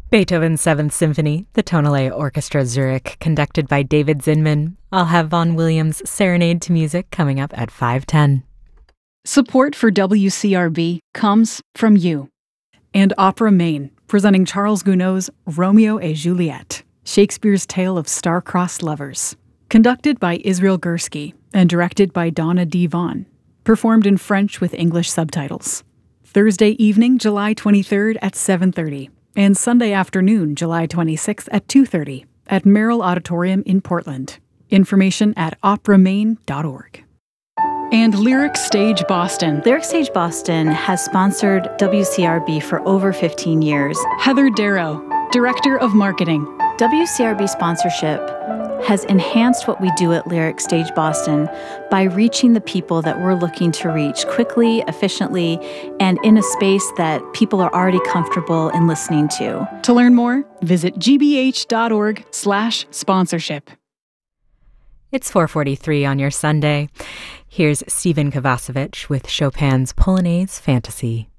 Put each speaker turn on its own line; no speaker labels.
Beethoven's Seventh Symphony, the Tonale Orchestra Zurich, conducted by David Zinman. I'll have Vaughan Williams' Serenade to Music coming up at 5:10.
Support for WCRB comes from you. And Opera Maine, presenting Charles Gounod's Romeo et Juliet, Shakespeare's tale of star-crossed lovers. Conducted by Israel Gursky and directed by Donna D. Vaughn. Performed in French with English subtitles. Thursday evening, July 23rd at 7:30. And Sunday afternoon, July 26th at 2:30 at Merrill Auditorium in Portland. Information at operamaine.org. And Lyric Stage Boston.
Lyric Stage Boston has sponsored WCRB for over 15 years.
Heather Darrow, Director of Marketing.
WCRB sponsorship has enhanced what we do at Lyric Stage Boston by reaching the people that we're looking to reach quickly, efficiently, and in a space that people are already comfortable in listening to.
To learn more, visit gbh.org/sponsorship.
It's 4:43 on your Sunday. Here's Stephen Kovacevic with Chopin's Polonaise Fantasy.